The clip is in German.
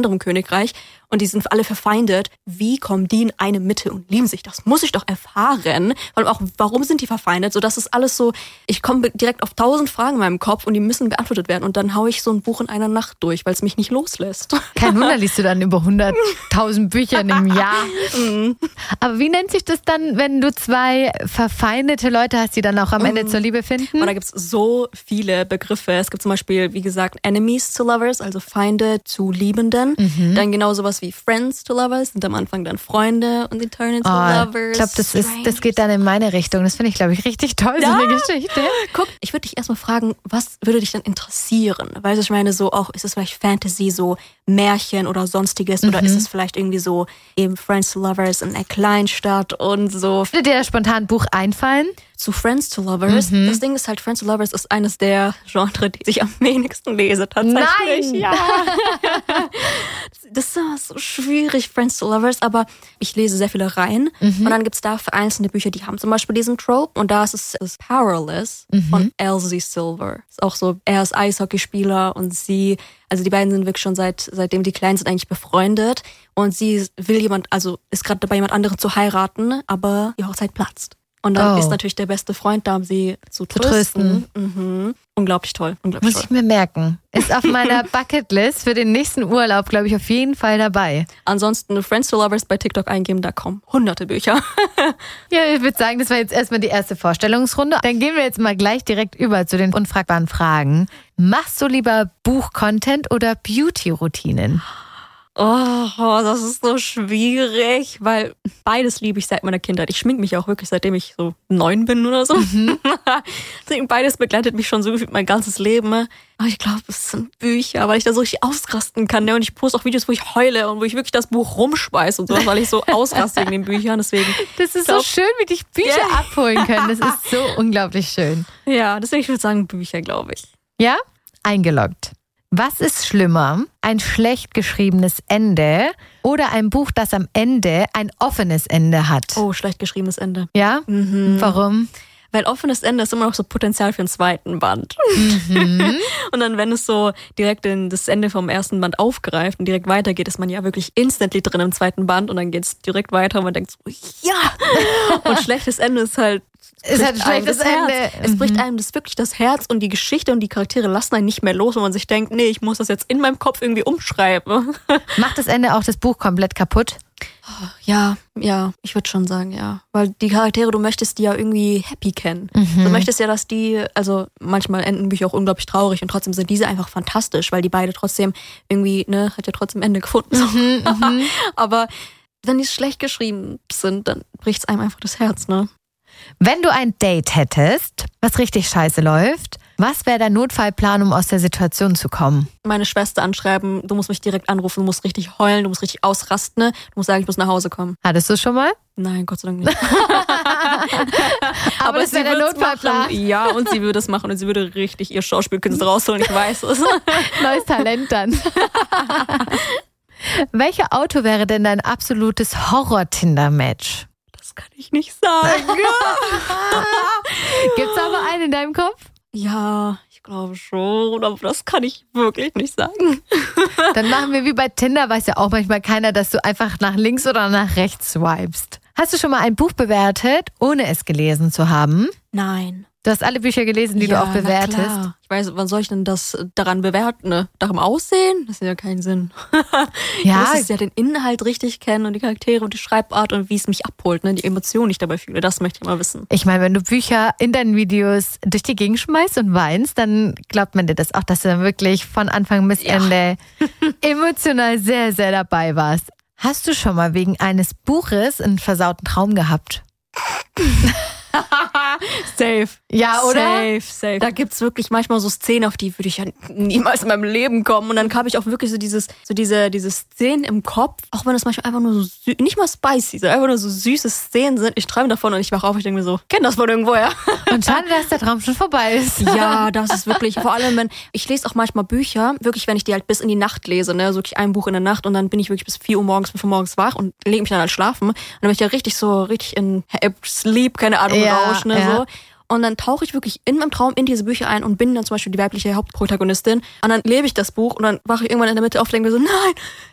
anderem Königreich und die sind alle verfeindet. Wie kommen die in eine Mitte und lieben sich? Das muss ich doch erfahren. Vor allem auch, warum sind die verfeindet? So, das ist alles so, ich komme direkt auf 1000 Fragen in meinem Kopf und die müssen beantwortet werden. Und dann haue ich so ein Buch in einer Nacht durch, weil es mich nicht loslässt. Kein Wunder, liest du dann über 100.000 Bücher in einem Jahr. Aber wie nennt sich das dann, wenn du zwei verfeindete Leute hast, die dann auch am Ende zur Liebe finden? Und da gibt es so viele Begriffe. Es gibt zum Beispiel, wie gesagt, Enemies to Lovers, also Feinde zu Liebenden. Dann genau sowas wie Friends to Lovers, sind am Anfang dann Freunde und Eternal to Lovers. Ich glaube, das geht dann in meine Richtung. Das finde ich, glaube ich, richtig toll, so eine Geschichte. Guck, ich würde dich erstmal fragen, was würde dich denn interessieren? Weißt du, ich meine, so auch, ist es vielleicht Fantasy, so Märchen oder sonstiges? Oder ist es vielleicht irgendwie so eben Friends to Lovers in einer Kleinstadt und so? Würde dir da spontan ein Buch einfallen? Zu Friends to Lovers. Das Ding ist halt, Friends to Lovers ist eines der Genres, die ich am wenigsten lese, tatsächlich. Nein! Ja. Das ist immer so schwierig, Friends to Lovers, aber ich lese sehr viele Reihen. Und dann gibt es da einzelne Bücher, die haben zum Beispiel diesen Trope. Und da ist es Powerless von Elsie Silver. Ist auch so, er ist Eishockeyspieler und sie, also die beiden sind wirklich schon seitdem die klein sind, eigentlich befreundet. Und sie will ist gerade dabei, jemand anderen zu heiraten, aber die Hochzeit platzt. Und dann ist natürlich der beste Freund da, um sie zu trösten. Unglaublich toll. Muss ich mir merken. Ist auf meiner Bucketlist für den nächsten Urlaub, glaube ich, auf jeden Fall dabei. Ansonsten Friends to Lovers bei TikTok eingeben, da kommen hunderte Bücher. Ja, ich würde sagen, das war jetzt erstmal die erste Vorstellungsrunde. Dann gehen wir jetzt mal gleich direkt über zu den unfragbaren Fragen. Machst du lieber Buch-Content oder Beauty-Routinen? Oh, das ist so schwierig, weil beides liebe ich seit meiner Kindheit. Ich schminke mich auch wirklich, seitdem ich so 9 bin oder so. Deswegen beides begleitet mich schon so gefühlt mein ganzes Leben. Aber ich glaube, es sind Bücher, weil ich da so richtig ausrasten kann. Ne? Und ich poste auch Videos, wo ich heule und wo ich wirklich das Buch rumschmeiße und so, weil ich so ausraste wegen den Büchern. Deswegen, das ist so schön, wie dich Bücher abholen können. Das ist so unglaublich schön. Ja, deswegen ich würde sagen Bücher, glaube ich. Ja? Eingeloggt. Was ist schlimmer? Ein schlecht geschriebenes Ende oder ein Buch, das am Ende ein offenes Ende hat? Oh, schlecht geschriebenes Ende. Ja? Warum? Weil offenes Ende ist immer noch so Potenzial für einen zweiten Band. Und dann, wenn es so direkt das Ende vom ersten Band aufgreift und direkt weitergeht, ist man ja wirklich instantly drin im zweiten Band und dann geht es direkt weiter und man denkt so, ja! Und schlechtes Ende ist halt ein schlechtes Ende. Es bricht einem wirklich das Herz und die Geschichte und die Charaktere lassen einen nicht mehr los, wenn man sich denkt, nee, ich muss das jetzt in meinem Kopf irgendwie umschreiben. Macht das Ende auch das Buch komplett kaputt? Ja, ich würde schon sagen, ja. Weil die Charaktere, du möchtest die ja irgendwie happy kennen. Du möchtest ja, dass die, also manchmal enden Bücher auch unglaublich traurig und trotzdem sind diese einfach fantastisch, weil die beide trotzdem irgendwie, hat ja trotzdem Ende gefunden. Aber wenn die schlecht geschrieben sind, dann bricht es einem einfach das Herz, ne? Wenn du ein Date hättest, was richtig scheiße läuft, was wäre der Notfallplan, um aus der Situation zu kommen? Meine Schwester anschreiben, du musst mich direkt anrufen, du musst richtig heulen, du musst richtig ausrasten, du musst sagen, ich muss nach Hause kommen. Hattest du schon mal? Nein, Gott sei Dank nicht. Aber das wäre der Notfallplan. Ja, und sie würde es machen und sie würde richtig ihr Schauspielkünste rausholen, ich weiß es. Neues Talent dann. Welcher Auto wäre denn dein absolutes Horror-Tinder-Match? Das kann ich nicht sagen. Gibt's aber einen in deinem Kopf? Ja, ich glaube schon, aber das kann ich wirklich nicht sagen. Dann machen wir wie bei Tinder, weiß ja auch manchmal keiner, dass du einfach nach links oder nach rechts swipest. Hast du schon mal ein Buch bewertet, ohne es gelesen zu haben? Nein. Du hast alle Bücher gelesen, die du auch bewertest? Na klar. Ich weiß, wann soll ich denn das daran bewerten? Ne? Nach dem Aussehen? Das hat ja keinen Sinn. Ja. Ich muss ja den Inhalt richtig kennen und die Charaktere und die Schreibart und wie es mich abholt, ne? Die Emotionen, die ich dabei fühle. Das möchte ich mal wissen. Ich meine, wenn du Bücher in deinen Videos durch die Gegend schmeißt und weinst, dann glaubt man dir das auch, dass du dann wirklich von Anfang bis Ende emotional sehr, sehr dabei warst. Hast du schon mal wegen eines Buches einen versauten Traum gehabt? Safe. Ja, oder? Safe. Da gibt's wirklich manchmal so Szenen, auf die würde ich ja niemals in meinem Leben kommen. Und dann habe ich auch wirklich diese Szenen im Kopf, auch wenn das manchmal einfach nur so nicht mal spicy, sondern einfach nur so süße Szenen sind. Ich träume davon und ich wache auf und ich denke mir so, kenn das von irgendwoher. Und schade, dass der Traum schon vorbei ist. Ja, das ist wirklich, vor allem wenn, ich lese auch manchmal Bücher, wirklich, wenn ich die halt bis in die Nacht lese, ne, so wirklich ein Buch in der Nacht und dann bin ich wirklich bis 4 Uhr morgens, 5 Uhr morgens wach und lege mich dann halt schlafen. Und dann bin ich ja richtig in Sleep, keine Ahnung, Rausch, ne, so. Und dann tauche ich wirklich in meinem Traum in diese Bücher ein und bin dann zum Beispiel die weibliche Hauptprotagonistin. Und dann lebe ich das Buch und dann wache ich irgendwann in der Mitte auf und denke mir so, nein,